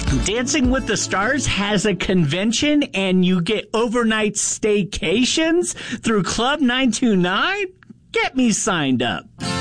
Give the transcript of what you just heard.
Dancing with the Stars has a convention and you get overnight staycations through Club 929? Get me signed up.